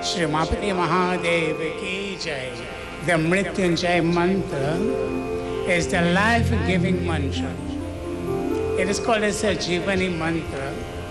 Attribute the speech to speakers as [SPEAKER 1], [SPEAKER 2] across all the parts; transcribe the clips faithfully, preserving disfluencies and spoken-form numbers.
[SPEAKER 1] Shri Umapati Mahadev Ki Jai. The Mrityunjay mantra is the life-giving mantra. It is called as a Jivani mantra.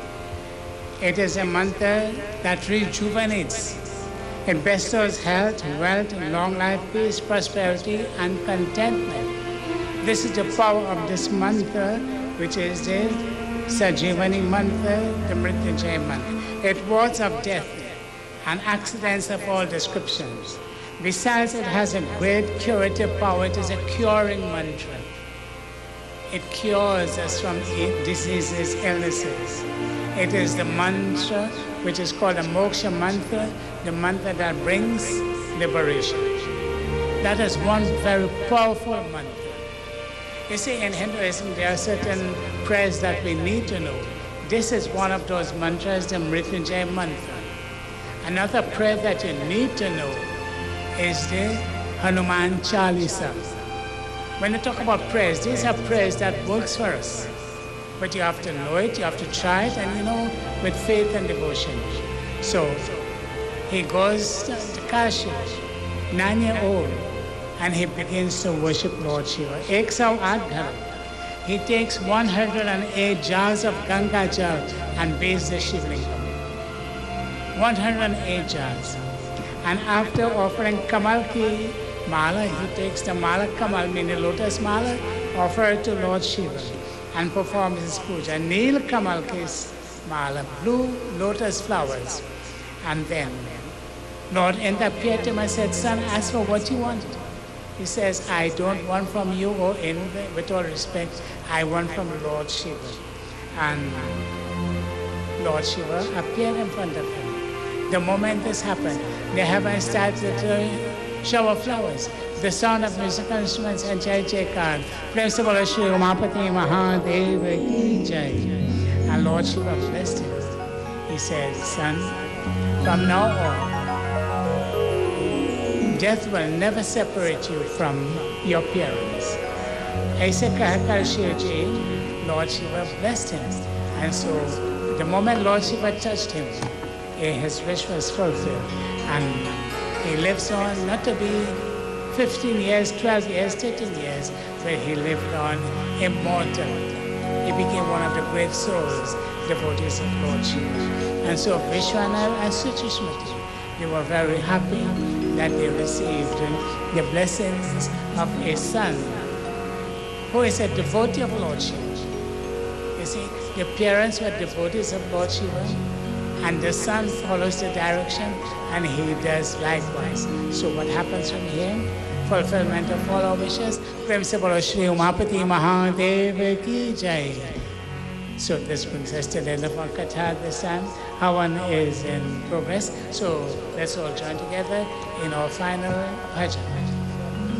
[SPEAKER 1] It is a mantra that rejuvenates. It bestows health, wealth, long life, peace, prosperity, and contentment. This is the power of this mantra, which is the Sajivani mantra, the Mrityunjay mantra. It wards off death and accidents of all descriptions. Besides, it has a great curative power. It is a curing mantra. It cures us from diseases, illnesses. It is the mantra which is called the moksha mantra, the mantra that brings liberation. That is one very powerful mantra. You see, in Hinduism, there are certain prayers that we need to know. This is one of those mantras, the Mrityunjay mantra. Another prayer that you need to know is the Hanuman Chalisa. When you talk about prayers, these are prayers that works for us. But you have to know it, you have to try it, and you know, with faith and devotion. So, he goes to Kashi, nine year old, and he begins to worship Lord Shiva. Ek saw aat ghar. He takes one hundred eight jars of Ganga Jal and bathes the Shivlingam. one hundred eight jars. And after offering Kamal ki mala, he takes the mala Kamal, meaning lotus mala, offer it to Lord Shiva and performs his puja. Neel Kamal ki mala, blue lotus flowers. And then Lord Indra appeared to him and said, son, ask for what you want. He says, I don't want from you, O Indra, with all respect, I want from Lord Shiva. And Lord Shiva appeared in front of him. The moment this happened, the heavens started to shower flowers. The sound of musical instruments and Jai Jaikar. Praise the Lord Shri Umapati Mahadev Ki Jai. And Lord Shiva blessed him. He said, son, from now on, death will never separate you from your parents. Aise kahkar Shivji, Lord Shiva blessed him. And so, the moment Lord Shiva touched him, his wish was fulfilled. And he lives on not to be fifteen years, twelve years, thirteen years, but he lived on immortal. He became one of the great souls, devotees of Lord Shiva. And so Vishwanath and Suchishmati, they were very happy that they received the blessings of a son who is a devotee of Lord Shiva. You see, the parents were devotees of Lord Shiva, and the son follows the direction, and he does likewise. So what happens from here? Fulfillment of all our wishes. Prem se bolo Shri Umapati Mahadev Ki Jai. So this brings us to the end of our Katha this time. Havan is in progress. So let's all join together in our final bhajan.